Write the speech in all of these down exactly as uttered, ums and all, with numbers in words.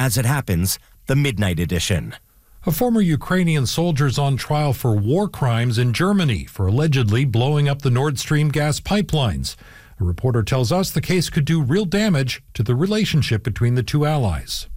As It Happens, the Midnight Edition. A former Ukrainian soldier is on trial for war crimes in Germany for allegedly blowing up the Nord Stream gas pipelines. A reporter tells us the case could do real damage to the relationship between the two allies.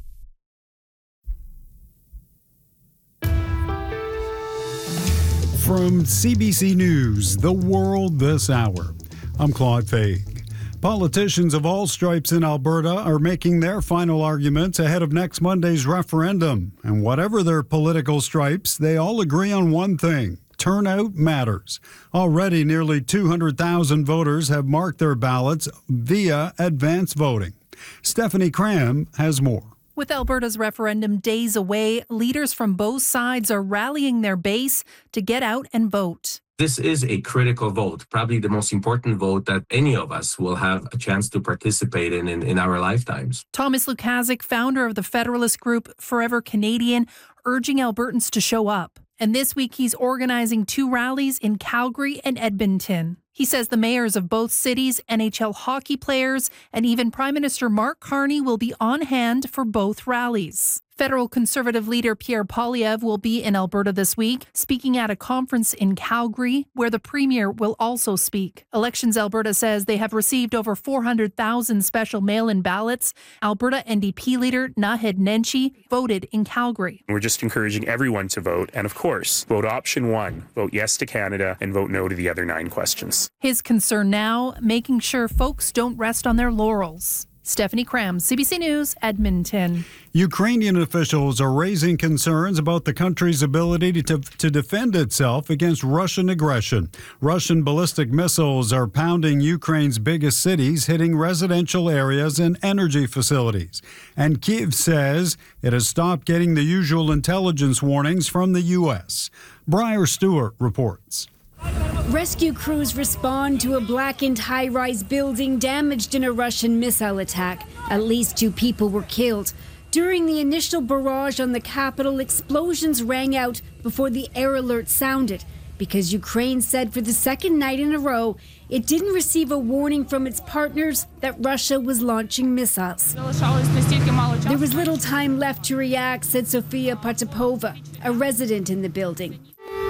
From C B C News, The World This Hour, I'm Claude Faig. Politicians of all stripes in Alberta are making their final arguments ahead of next Monday's referendum. And whatever their political stripes, they all agree on one thing: turnout matters. Already, nearly two hundred thousand voters have marked their ballots via advance voting. Stephanie Cram has more. With Alberta's referendum days away, leaders from both sides are rallying their base to get out and vote. This is a critical vote, probably the most important vote that any of us will have a chance to participate in in, in our lifetimes. Thomas Lukaszuk, founder of the Federalist group Forever Canadian, urging Albertans to show up. And this week he's organizing two rallies in Calgary and Edmonton. He says the mayors of both cities, N H L hockey players, and even Prime Minister Mark Carney will be on hand for both rallies. Federal Conservative leader Pierre Poilievre will be in Alberta this week, speaking at a conference in Calgary, where the Premier will also speak. Elections Alberta says they have received over four hundred thousand special mail-in ballots. Alberta N D P leader Naheed Nenshi voted in Calgary. We're just encouraging everyone to vote, and of course, vote option one, vote yes to Canada, and vote no to the other nine questions. His concern now, making sure folks don't rest on their laurels. Stephanie Cram, C B C News, Edmonton. Ukrainian officials are raising concerns about the country's ability to, to defend itself against Russian aggression. Russian ballistic missiles are pounding Ukraine's biggest cities, hitting residential areas and energy facilities. And Kyiv says it has stopped getting the usual intelligence warnings from the U S. Briar Stewart reports. Rescue crews respond to a blackened high-rise building damaged in a Russian missile attack. At least two people were killed. During the initial barrage on the capital, explosions rang out before the air alert sounded, because Ukraine said for the second night in a row it didn't receive a warning from its partners that Russia was launching missiles. There was little time left to react, said Sofia Potapova, a resident in the building.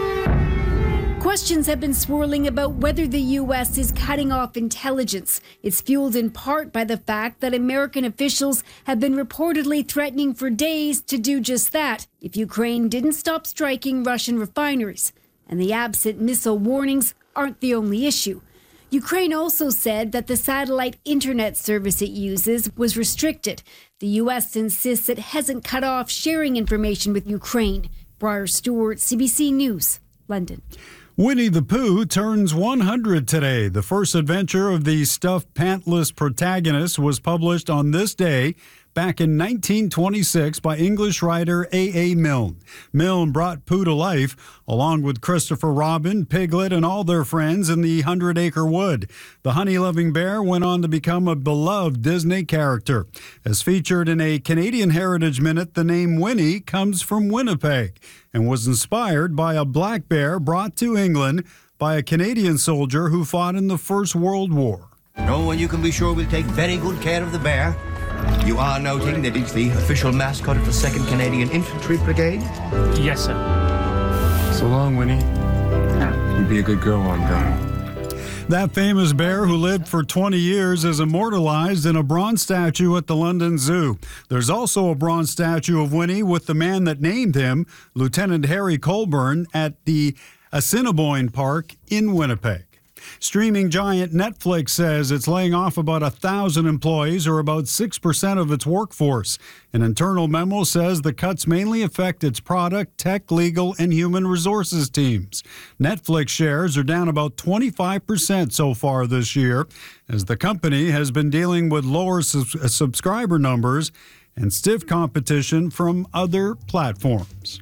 Questions have been swirling about whether the U S is cutting off intelligence. It's fueled in part by the fact that American officials have been reportedly threatening for days to do just that if Ukraine didn't stop striking Russian refineries. And the absent missile warnings aren't the only issue. Ukraine also said that the satellite internet service it uses was restricted. The U S insists it hasn't cut off sharing information with Ukraine. Briar Stewart, C B C News, London. Winnie the Pooh turns one hundred today. The first adventure of the stuffed pantless protagonist was published on this day back in nineteen twenty-six by English writer A A. Milne. Milne brought Pooh to life along with Christopher Robin, Piglet, and all their friends in the Hundred Acre Wood. The honey-loving bear went on to become a beloved Disney character. As featured in a Canadian Heritage Minute, the name Winnie comes from Winnipeg and was inspired by a black bear brought to England by a Canadian soldier who fought in the First World War. No one you can be sure will take very good care of the bear. You are noting that it's the official mascot of the second Canadian Infantry Brigade? Yes, sir. So long, Winnie. You be a good girl one time. That famous bear who lived for twenty years is immortalized in a bronze statue at the London Zoo. There's also a bronze statue of Winnie with the man that named him, Lieutenant Harry Colburn, at the Assiniboine Park in Winnipeg. Streaming giant Netflix says it's laying off about one thousand employees, or about six percent of its workforce. An internal memo says the cuts mainly affect its product, tech, legal, and human resources teams. Netflix shares are down about twenty-five percent so far this year, as the company has been dealing with lower sub- subscriber numbers and stiff competition from other platforms.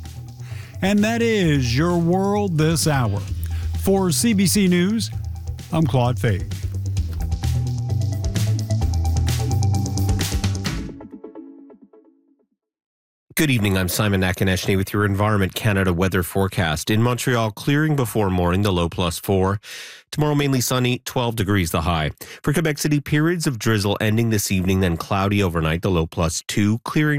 And that is your world this hour. For C B C News, I'm Claude Faig. Good evening, I'm Simon Nakaneshny with your Environment Canada weather forecast. In Montreal, clearing before morning, the low plus four. Tomorrow, mainly sunny, twelve degrees the high. For Quebec City, periods of drizzle ending this evening, then cloudy overnight, the low plus two. Clearing